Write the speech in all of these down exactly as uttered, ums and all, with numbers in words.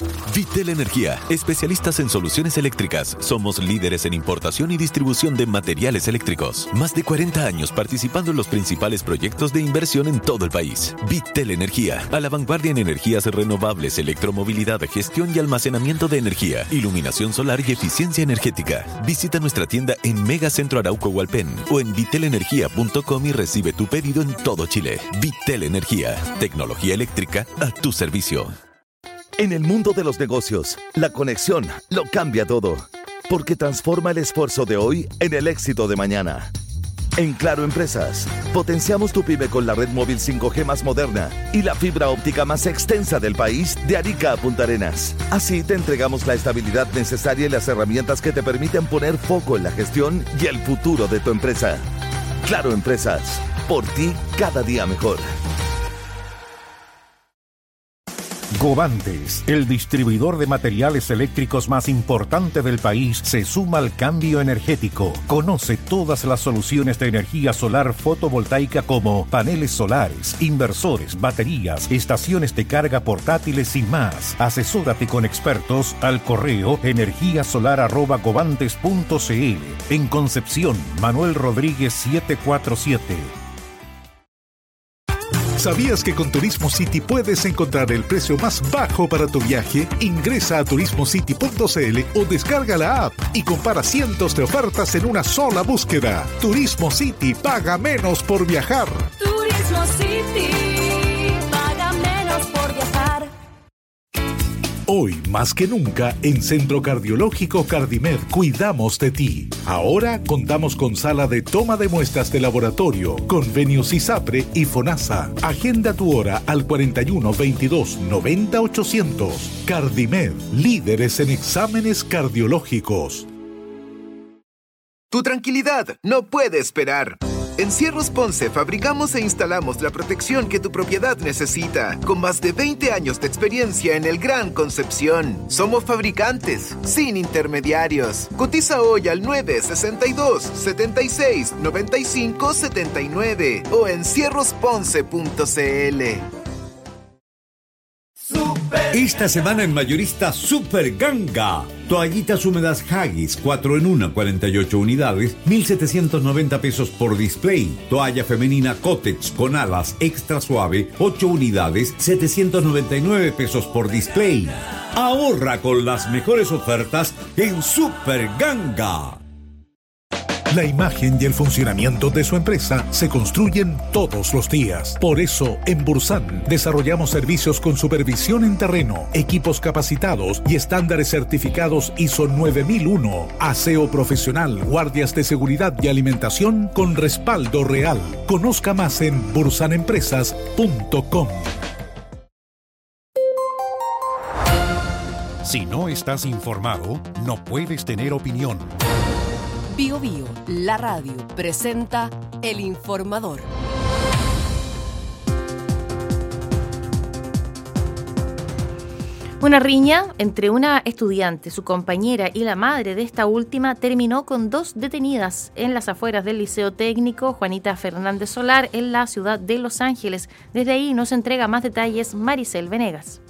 Vitel Energía, especialistas en soluciones eléctricas. Somos líderes en importación y distribución de materiales eléctricos. Más de cuarenta años participando en los principales proyectos de inversión en todo el país. Vitel Energía, a la vanguardia en energías renovables, electromovilidad, gestión y almacenamiento de energía, iluminación solar y eficiencia energética. Visita nuestra tienda en Megacentro Arauco Hualpén o en vitel energía punto com y recibe tu pedido en todo Chile. Vitel Energía, tecnología eléctrica a tu servicio. En el mundo de los negocios, la conexión lo cambia todo, porque transforma el esfuerzo de hoy en el éxito de mañana. En Claro Empresas, potenciamos tu pyme con la red móvil cinco G más moderna y la fibra óptica más extensa del país, de Arica a Punta Arenas. Así te entregamos la estabilidad necesaria y las herramientas que te permiten poner foco en la gestión y el futuro de tu empresa. Claro Empresas, por ti cada día mejor. Govantes, el distribuidor de materiales eléctricos más importante del país, se suma al cambio energético. Conoce todas las soluciones de energía solar fotovoltaica como paneles solares, inversores, baterías, estaciones de carga portátiles y más. Asesórate con expertos al correo energía solar arroba govantes punto c l. En Concepción, Manuel Rodríguez setecientos cuarenta y siete. ¿Sabías que con Turismo City puedes encontrar el precio más bajo para tu viaje? Ingresa a turismo city punto c l o descarga la app y compara cientos de ofertas en una sola búsqueda. Turismo City, paga menos por viajar. Turismo City, paga menos por viajar. Hoy, más que nunca, en Centro Cardiológico Cardimed cuidamos de ti. Ahora contamos con sala de toma de muestras de laboratorio, convenios ISAPRE y FONASA. Agenda tu hora al cuarenta y uno, veintidós, noventa, ochocientos. Cardimed, líderes en exámenes cardiológicos. Tu tranquilidad no puede esperar. En Cierros Ponce fabricamos e instalamos la protección que tu propiedad necesita, con más de veinte años de experiencia en el Gran Concepción. Somos fabricantes, sin intermediarios. Cotiza hoy al nueve sesenta y dos, setenta y seis, noventa y cinco, setenta y nueve o en cierros ponce punto c l. Esta semana en Mayorista Super Ganga. Toallitas húmedas Haggis cuatro en uno, cuarenta y ocho unidades, mil setecientos noventa pesos por display. Toalla femenina Kotex con alas extra suave, ocho unidades, setecientos noventa y nueve pesos por display. Ahorra con las mejores ofertas en Super Ganga. La imagen y el funcionamiento de su empresa se construyen todos los días. Por eso, en Bursan desarrollamos servicios con supervisión en terreno, equipos capacitados y estándares certificados I S O nueve mil uno, aseo profesional, guardias de seguridad y alimentación con respaldo real. Conozca más en bursan empresas punto com. Si no estás informado, no puedes tener opinión. Bio Bio, la radio, presenta El Informador. Una riña entre una estudiante, su compañera y la madre de esta última terminó con dos detenidas en las afueras del Liceo Técnico Juanita Fernández Solar en la ciudad de Los Ángeles. Desde ahí nos entrega más detalles Maricel Venegas.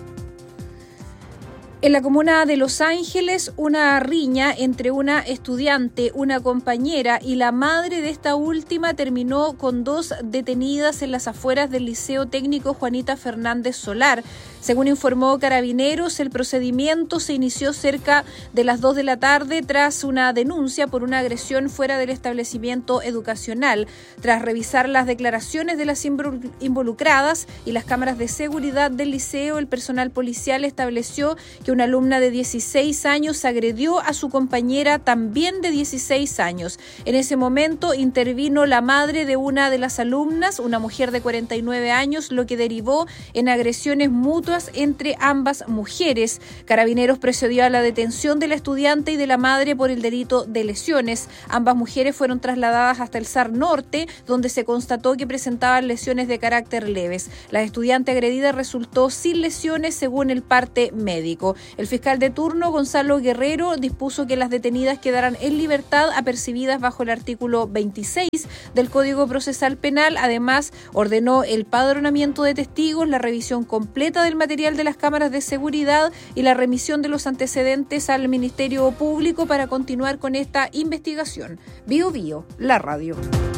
En la comuna de Los Ángeles, una riña entre una estudiante, una compañera y la madre de esta última terminó con dos detenidas en las afueras del Liceo Técnico Juanita Fernández Solar. Según informó Carabineros, el procedimiento se inició cerca de las dos de la tarde tras una denuncia por una agresión fuera del establecimiento educacional. Tras revisar las declaraciones de las involucradas y las cámaras de seguridad del liceo, el personal policial estableció que una alumna de dieciséis años agredió a su compañera también de dieciséis años. En ese momento intervino la madre de una de las alumnas, una mujer de cuarenta y nueve años, lo que derivó en agresiones mutuas entre ambas mujeres. Carabineros procedió a la detención de la estudiante y de la madre por el delito de lesiones. Ambas mujeres fueron trasladadas hasta el S A R Norte, donde se constató que presentaban lesiones de carácter leves. La estudiante agredida resultó sin lesiones según el parte médico. El fiscal de turno, Gonzalo Guerrero, dispuso que las detenidas quedaran en libertad apercibidas bajo el artículo veintiséis del Código Procesal Penal. Además, ordenó el padronamiento de testigos, la revisión completa del material de las cámaras de seguridad y la remisión de los antecedentes al Ministerio Público para continuar con esta investigación. Bio Bio, la radio.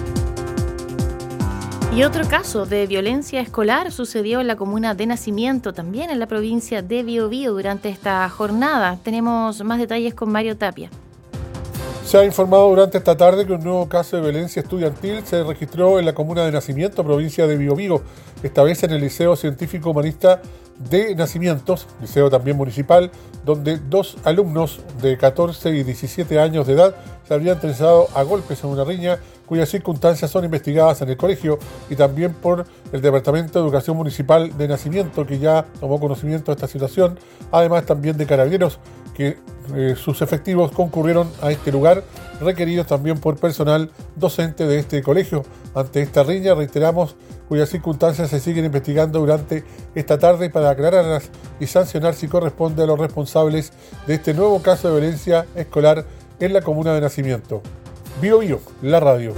Y otro caso de violencia escolar sucedió en la comuna de Nacimiento, también en la provincia de Biobío, durante esta jornada. Tenemos más detalles con Mario Tapia. Se ha informado durante esta tarde que un nuevo caso de violencia estudiantil se registró en la comuna de Nacimiento, provincia de Biobío, esta vez en el Liceo Científico Humanista de Nacimientos, liceo también municipal, donde dos alumnos de catorce y diecisiete años de edad se habrían trenzado a golpes en una riña, cuyas circunstancias son investigadas en el colegio y también por el Departamento de Educación Municipal de Nacimiento, que ya tomó conocimiento de esta situación, además también de Carabineros, que eh, sus efectivos concurrieron a este lugar, requeridos también por personal docente de este colegio. Ante esta riña, reiteramos, cuyas circunstancias se siguen investigando durante esta tarde para aclararlas y sancionar si corresponde a los responsables de este nuevo caso de violencia escolar en la comuna de Nacimiento. Bio Bio, la radio.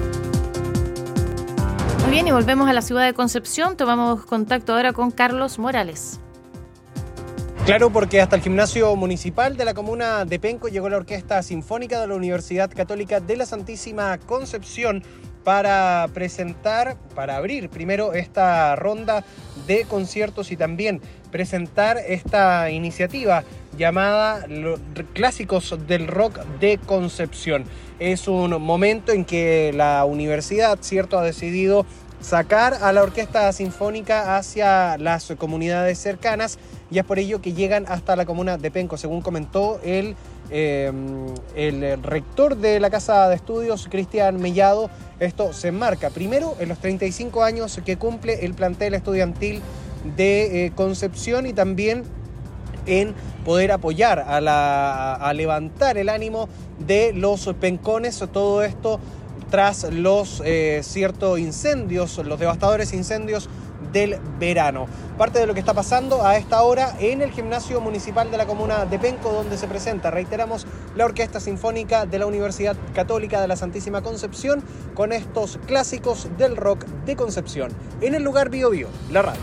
Muy bien, y volvemos a la ciudad de Concepción. Tomamos contacto ahora con Carlos Morales. Claro, porque hasta el gimnasio municipal de la comuna de Penco llegó la Orquesta Sinfónica de la Universidad Católica de la Santísima Concepción para presentar, para abrir primero esta ronda de conciertos y también presentar esta iniciativa llamada Los Clásicos del Rock de Concepción. Es un momento en que la universidad, cierto, ha decidido sacar a la Orquesta Sinfónica hacia las comunidades cercanas, y es por ello que llegan hasta la comuna de Penco. Según comentó el, eh, el rector de la Casa de Estudios, Cristian Mellado, esto se enmarca primero en los treinta y cinco años que cumple el plantel estudiantil de eh, Concepción, y también en poder apoyar a, la, a levantar el ánimo de los pencones, todo esto tras los eh, ciertos incendios, los devastadores incendios del verano. Parte de lo que está pasando a esta hora en el gimnasio municipal de la comuna de Penco, donde se presenta, reiteramos, la Orquesta Sinfónica de la Universidad Católica de la Santísima Concepción con estos clásicos del rock de Concepción. En el lugar Bio Bio, la radio.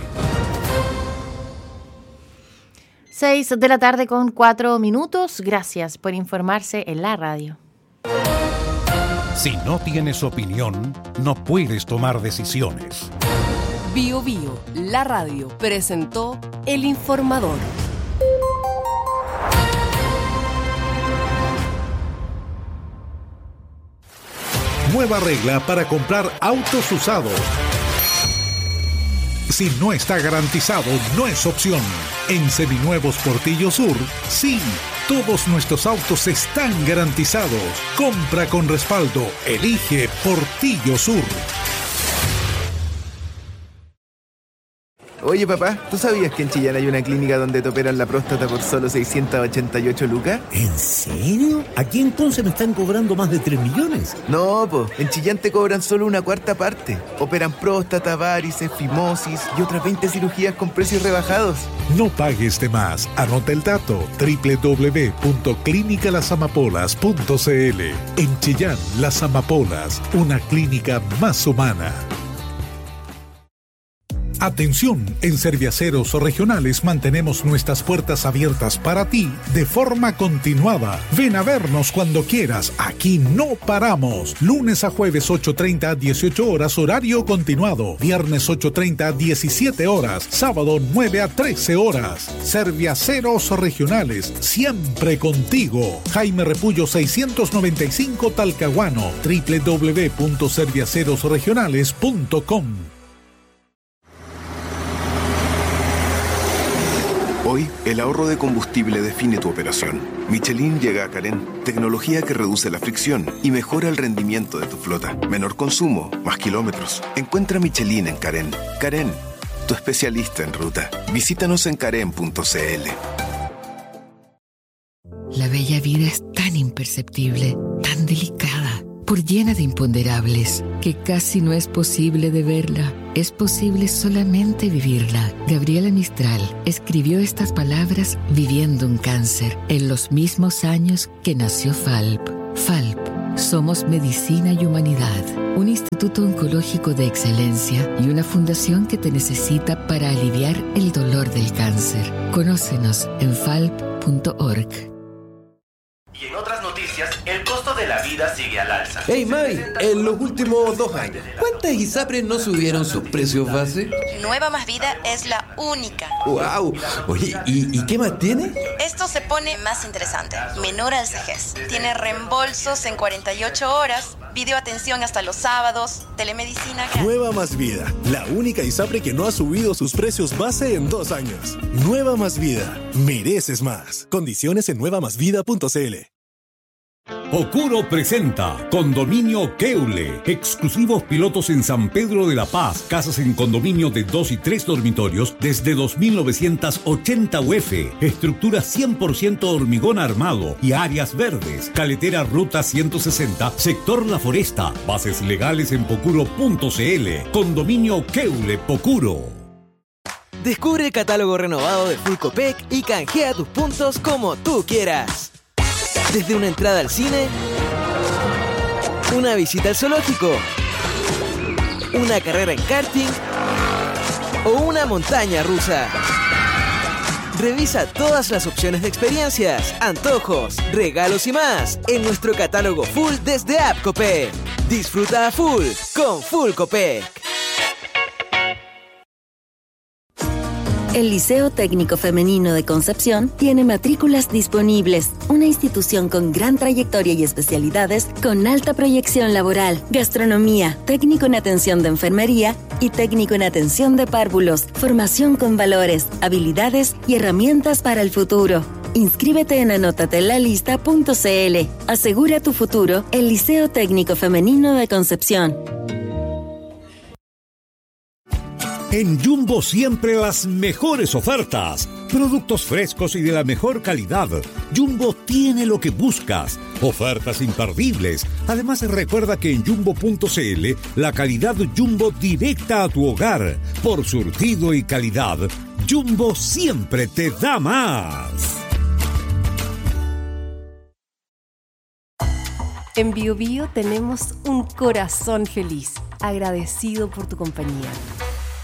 Seis de la tarde con cuatro minutos. Gracias por informarse en la radio. Si no tienes opinión, no puedes tomar decisiones. Bio Bio, la radio, presentó El Informador. Nueva regla para comprar autos usados. Si no está garantizado, no es opción. En Seminuevos Portillo Sur, sí. Todos nuestros autos están garantizados. Compra con respaldo. Elige Portillo Sur. Oye, papá, ¿tú sabías que en Chillán hay una clínica donde te operan la próstata por solo seiscientas ochenta y ocho lucas? ¿En serio? ¿Aquí entonces me están cobrando más de tres millones? No, po, en Chillán te cobran solo una cuarta parte. Operan próstata, varices, fimosis y otras veinte cirugías con precios rebajados. No pagues de más. Anota el dato: doble u doble u doble u punto clínica las amapolas punto c l. En Chillán, Las Amapolas, una clínica más humana. Atención, en Serviaceros Regionales mantenemos nuestras puertas abiertas para ti de forma continuada. Ven a vernos cuando quieras, aquí no paramos. Lunes a jueves ocho treinta a dieciocho horas, horario continuado. Viernes ocho treinta a diecisiete horas, sábado nueve a trece horas. Serviaceros Regionales, siempre contigo. Jaime Repullo seiscientos noventa y cinco Talcahuano, doble u doble u doble u punto serviaceros regionales punto com. Hoy, el ahorro de combustible define tu operación. Michelin llega a Carén, tecnología que reduce la fricción y mejora el rendimiento de tu flota. Menor consumo, más kilómetros. Encuentra Michelin en Carén. Carén, tu especialista en ruta. Visítanos en carén punto c l. La bella vida es tan imperceptible, tan delicada, por llena de imponderables, que casi no es posible de verla. es posible solamente vivirla. Gabriela Mistral escribió estas palabras viviendo un cáncer en los mismos años que nació F A L P. F A L P. Somos Medicina y Humanidad, un instituto oncológico de excelencia y una fundación que te necesita para aliviar el dolor del cáncer. Conócenos en falp punto org. Y en otras noticias, el costo de la vida sigue al alza. Hey Mai, en los últimos dos años, ¿cuántas ISAPRES no subieron sus precios base? Nueva Más Vida es la única. ¡Wow! Oye, ¿y, ¿y qué más tiene? Esto se pone más interesante. Menor al C G E S. Tiene reembolsos en cuarenta y ocho horas, videoatención hasta los sábados, telemedicina gratis. Nueva Más Vida, la única ISAPRE que no ha subido sus precios base en dos años. Nueva Más Vida, mereces más. Condiciones en nueva más vida punto c l. Pocuro presenta Condominio Keule. Exclusivos pilotos en San Pedro de la Paz. Casas en condominio de dos y tres dormitorios desde dos mil novecientos ochenta U F. Estructura cien por ciento hormigón armado y áreas verdes. Caletera Ruta ciento sesenta, sector La Foresta. Bases legales en pocuro punto c l. Condominio Keule Pocuro. Descubre el catálogo renovado de Full Copec y canjea tus puntos como tú quieras. Desde una entrada al cine, una visita al zoológico, una carrera en karting o una montaña rusa. Revisa todas las opciones de experiencias, antojos, regalos y más en nuestro catálogo full desde App Copec. Disfruta a full con Full Copec. El Liceo Técnico Femenino de Concepción tiene matrículas disponibles, una institución con gran trayectoria y especialidades con alta proyección laboral, gastronomía, técnico en atención de enfermería y técnico en atención de párvulos, formación con valores, habilidades y herramientas para el futuro. Inscríbete en anotatelalista punto c l. Asegura tu futuro, el Liceo Técnico Femenino de Concepción. En Jumbo siempre las mejores ofertas. Productos frescos y de la mejor calidad. Jumbo tiene lo que buscas. Ofertas imperdibles. Además, recuerda que en jumbo punto c l la calidad Jumbo directa a tu hogar. Por surtido y calidad, Jumbo siempre te da más. En Bio Bio tenemos un corazón feliz, agradecido por tu compañía.